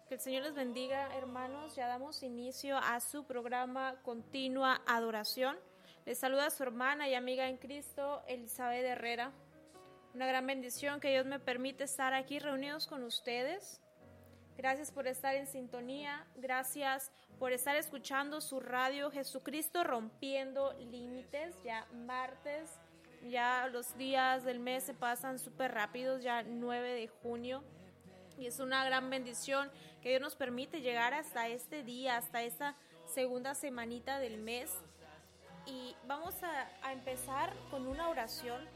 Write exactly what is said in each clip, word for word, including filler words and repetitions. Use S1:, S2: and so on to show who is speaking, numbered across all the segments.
S1: Que el Señor les bendiga, hermanos. Ya damos inicio a su programa Continua Adoración. Les saluda su hermana y amiga en Cristo, Elizabeth Herrera. Una gran bendición que Dios me permite estar aquí reunidos con ustedes. Gracias por estar en sintonía. Gracias por estar escuchando su radio Jesucristo Rompiendo Límites. Ya martes, ya los días del mes se pasan súper rápidos, ya nueve de junio. Y es una gran bendición que Dios nos permite llegar hasta este día, hasta esta segunda semanita del mes. Y vamos a, a empezar con una oración.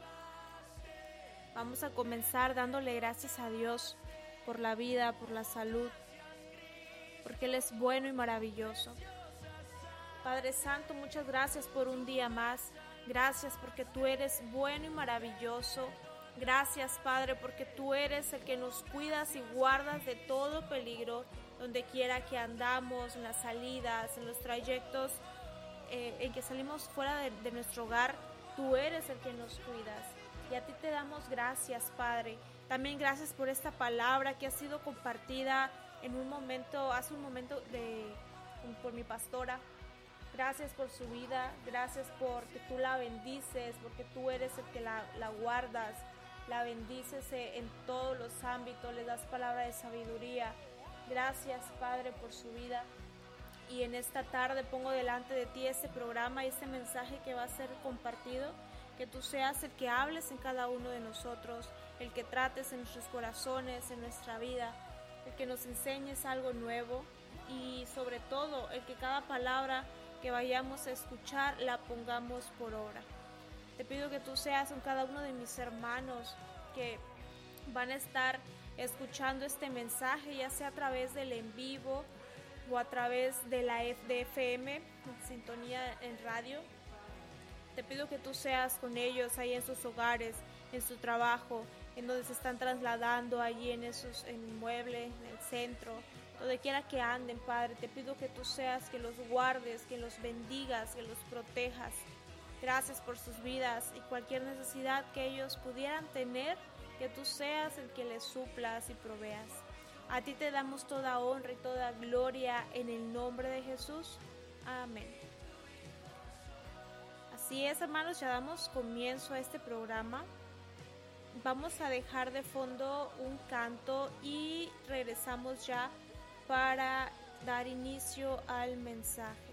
S1: Vamos a comenzar dándole gracias a Dios por la vida, por la salud, porque Él es bueno y maravilloso. Padre Santo, muchas gracias por un día más. Gracias porque tú eres bueno y maravilloso. Gracias, Padre, porque tú eres el que nos cuidas y guardas de todo peligro, donde quiera que andamos, en las salidas, en los trayectos eh, en que salimos fuera de, de nuestro hogar. Tú eres el que nos cuidas. Y a ti te damos gracias, Padre. También gracias por esta palabra que ha sido compartida en un momento, hace un momento de, por mi pastora. Gracias por su vida, gracias porque tú la bendices, porque tú eres el que la, la guardas, la bendices en todos los ámbitos, le das palabra de sabiduría. Gracias, Padre, por su vida. Y en esta tarde pongo delante de ti este programa y este mensaje que va a ser compartido. Que tú seas el que hables en cada uno de nosotros, el que trates en nuestros corazones, en nuestra vida, el que nos enseñes algo nuevo y sobre todo el que cada palabra que vayamos a escuchar la pongamos por obra. Te pido que tú seas con cada uno de mis hermanos que van a estar escuchando este mensaje, ya sea a través del en vivo o a través de la de F M, en sintonía en radio. Te pido que tú seas con ellos ahí en sus hogares, en su trabajo, en donde se están trasladando, allí en esos en el mueble, en el centro, donde quiera que anden, Padre. Te pido que tú seas, que los guardes, que los bendigas, que los protejas. Gracias por sus vidas y cualquier necesidad que ellos pudieran tener, que tú seas el que les suplas y proveas. A ti te damos toda honra y toda gloria en el nombre de Jesús. Amén. Así es, hermanos, ya damos comienzo a este programa. Vamos a dejar de fondo un canto y regresamos ya para dar inicio al mensaje.